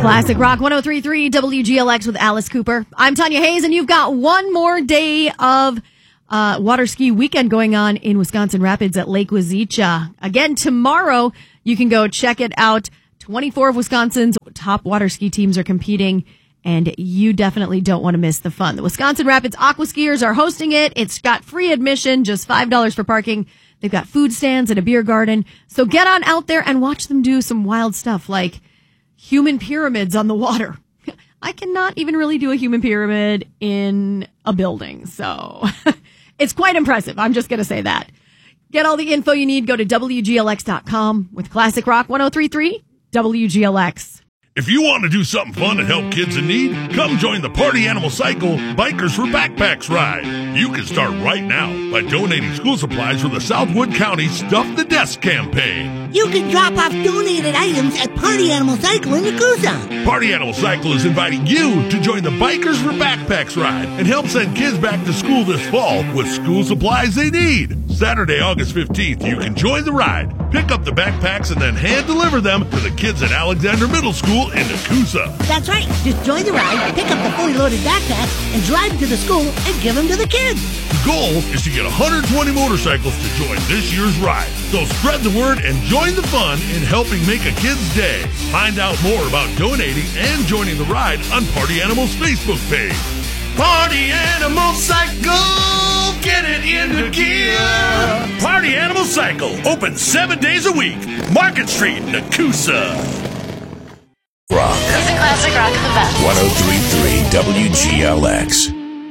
Classic Rock 103.3 WGLX with Alice Cooper. I'm Tanya Hayes, and you've got one more day of water ski weekend going on in Wisconsin Rapids at Lake Wazeecha. Again, tomorrow, you can go check it out. 24 of Wisconsin's top water ski teams are competing, and you definitely don't want to miss the fun. The Wisconsin Rapids Aqua Skiers are hosting it. It's got free admission, just $5 for parking. They've got food stands and a beer garden. So get on out there and watch them do some wild stuff like human pyramids on the water. I cannot even really do a human pyramid in a building, so it's quite impressive. I'm just going to say that. Get all the info you need. Go to WGLX.com with Classic Rock 103.3 WGLX. If you want to do something fun and help kids in need, come join the Party Animal Cycle Bikers for Backpacks ride. You can start right now by donating school supplies for the Southwood County Stuff the Desk campaign. You can drop off donated items at Party Animal Cycle in Nakusa. Party Animal Cycle is inviting you to join the Bikers for Backpacks ride and help send kids back to school this fall with school supplies they need. Saturday, August 15th, you can join the ride, pick up the backpacks, and then hand deliver them to the kids at Alexander Middle School in Nakusa. That's right. Just join the ride, pick up the fully loaded backpacks, and drive to the school and give them to the kids. The goal is to get 120 motorcycles to join this year's ride. So spread the word and join the fun in helping make a kid's day. Find out more about donating and joining the ride on Party Animal's Facebook page. Party Animal Cycle, get it into gear. Party Animal Cycle, open 7 days a week. Market Street, Nakusa. Rock. Music Classic Rock the best. 103.3 WGLX.